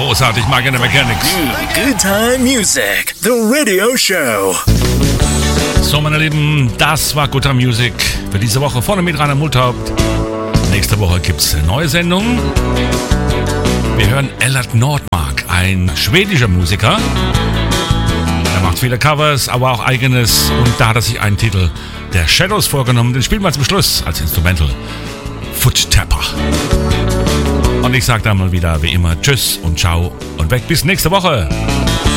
großartig, Mike and the Mechanics. Good Time Music, the radio show. So, meine Lieben, das war Good Time Music für diese Woche. Vorne mit Rainer Multhaupt. Nächste Woche gibt's eine neue Sendung. Wir hören Ellert Nordmark, ein schwedischer Musiker. Er macht viele Covers, aber auch eigenes. Und da hat er sich einen Titel der Shadows vorgenommen. Den spielen wir zum Schluss als Instrumental. Foot Tapper. Und ich sage dann mal wieder wie immer Tschüss und Ciao und weg bis nächste Woche.